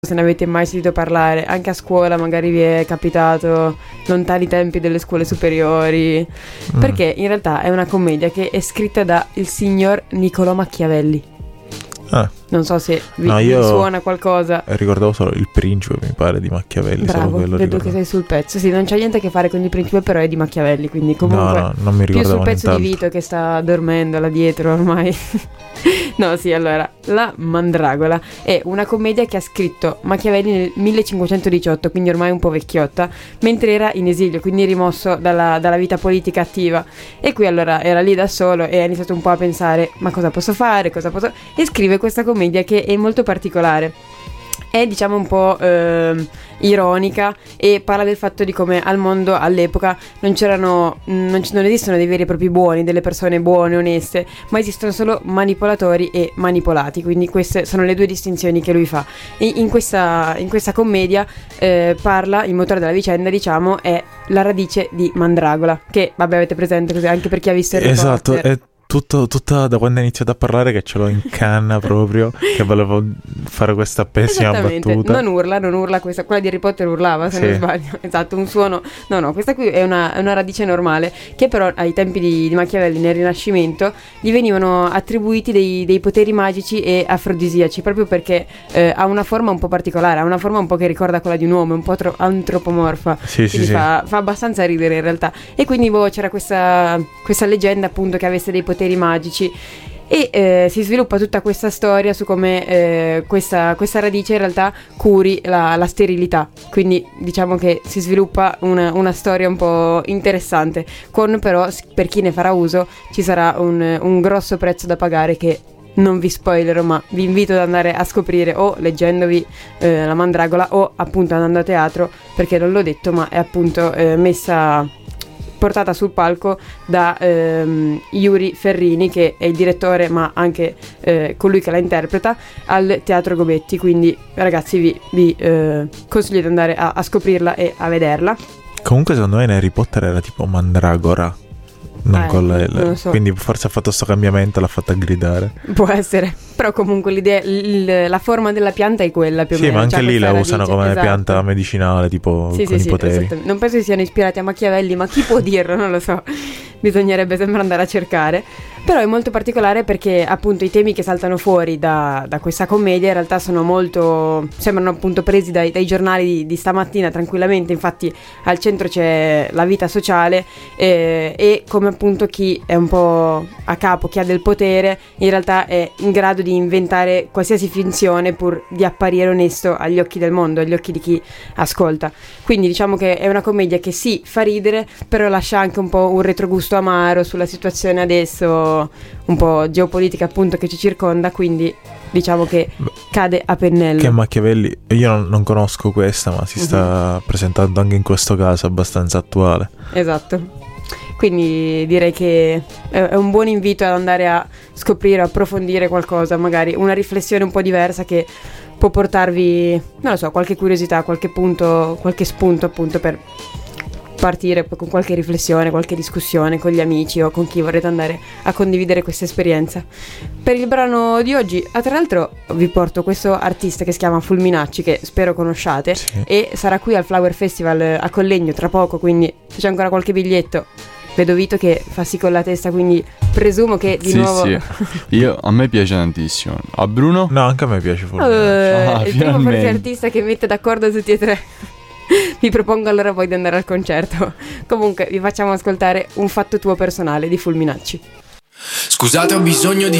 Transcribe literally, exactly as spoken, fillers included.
se ne avete mai sentito parlare, anche a scuola magari vi è capitato, lontani tempi delle scuole superiori, mm. perché in realtà è una commedia che è scritta da il signor Niccolò Machiavelli. Ah. Non so se vi, no, io vi suona qualcosa. Ricordavo solo Il Principe, mi pare, di Machiavelli. Bravo, solo quello vedo ricordo. che sei sul pezzo. Sì, non c'è niente a che fare con Il Principe, però è di Machiavelli, quindi comunque no, no, non mi più sul pezzo nient'altro. di Vito che sta dormendo là dietro ormai. No, sì, allora, La Mandragola è una commedia che ha scritto Machiavelli nel millecinquecentodiciotto, quindi ormai un po' vecchiotta, mentre era in esilio, quindi rimosso dalla, dalla vita politica attiva. E qui allora era lì da solo e ha iniziato un po' a pensare: ma cosa posso fare, cosa posso... E scrive questa commedia che è molto particolare. È diciamo un po' eh, ironica e parla del fatto di come al mondo all'epoca non c'erano non, c- non esistono dei veri e propri buoni, delle persone buone, oneste, ma esistono solo manipolatori e manipolati. Quindi queste sono le due distinzioni che lui fa. E in questa, in questa commedia eh, parla, il motore della vicenda diciamo è la radice di Mandragola, che vabbè avete presente così anche per chi ha visto il esatto, Reporter. è tutto, tutta da quando ha iniziato a parlare che ce l'ho in canna proprio, che volevo fare questa pessima battuta. Non urla, non urla questa, quella di Harry Potter urlava se sì. non sbaglio, esatto, un suono, no no, questa qui è una, è una radice normale, che però ai tempi di, di Machiavelli nel Rinascimento gli venivano attribuiti dei, dei poteri magici e afrodisiaci, proprio perché eh, ha una forma un po' particolare, ha una forma un po' che ricorda quella di un uomo, un po' tro- antropomorfa, sì, quindi sì, fa, sì. fa abbastanza ridere in realtà. E quindi boh, c'era questa, questa leggenda appunto che avesse dei poteri magici e eh, si sviluppa tutta questa storia su come eh, questa, questa radice in realtà curi la, la sterilità, quindi diciamo che si sviluppa una, una storia un po' interessante, con però per chi ne farà uso ci sarà un, un grosso prezzo da pagare che non vi spoilerò, ma vi invito ad andare a scoprire o leggendovi eh, La Mandragola o appunto andando a teatro, perché non l'ho detto ma è appunto eh, messa portata sul palco da ehm, Yuri Ferrini, che è il direttore ma anche eh, colui che la interpreta al Teatro Gobetti, quindi ragazzi vi, vi eh, consiglio di andare a, a scoprirla e a vederla. Comunque secondo me in Harry Potter era tipo Mandragora, non eh, con la non L, lo so. quindi forse ha fatto sto cambiamento, l'ha fatta gridare. Può essere, però comunque l'idea, il, la forma della pianta è quella più o sì, meno. ma anche c'ha lì questa la usano radice, come esatto. pianta medicinale, tipo sì, con sì, i sì, poteri. esatto. Non penso che siano ispirati a Machiavelli, ma chi può dirlo? Non lo so. Bisognerebbe sempre andare a cercare. Però è molto particolare perché appunto i temi che saltano fuori da, da questa commedia in realtà sono molto, sembrano appunto presi dai, dai giornali di, di stamattina tranquillamente. Infatti al centro c'è la vita sociale eh, e come appunto chi è un po' a capo, chi ha del potere, in realtà è in grado di inventare qualsiasi finzione pur di apparire onesto agli occhi del mondo, agli occhi di chi ascolta. Quindi diciamo che è una commedia che sì, fa ridere, però lascia anche un po' un retrogusto amaro sulla situazione adesso un po' geopolitica appunto che ci circonda, quindi diciamo che cade a pennello. Che Machiavelli, io non, non conosco questa, ma si uh-huh. sta presentando anche in questo caso abbastanza attuale. Esatto. Quindi direi che è un buon invito ad andare a scoprire, approfondire qualcosa, magari una riflessione un po' diversa che può portarvi, non lo so, qualche curiosità, qualche punto, qualche spunto appunto per partire con qualche riflessione, qualche discussione con gli amici o con chi vorrete andare a condividere questa esperienza. Per il brano di oggi, ah, tra l'altro vi porto questo artista che si chiama Fulminacci, che spero conosciate, sì. E sarà qui al Flower Festival a Collegno tra poco, quindi se c'è ancora qualche biglietto. Vedo Vito che fa sì con la testa, quindi presumo che di sì, nuovo sì. Io, a me piace tantissimo. A Bruno? No, anche a me piace uh, Fulminacci. Ah, il primo finalmente. forse artista che mette d'accordo tutti e tre. Vi propongo allora poi di andare al concerto. Comunque vi facciamo ascoltare Un fatto tuo personale di Fulminacci. Scusate, ho bisogno di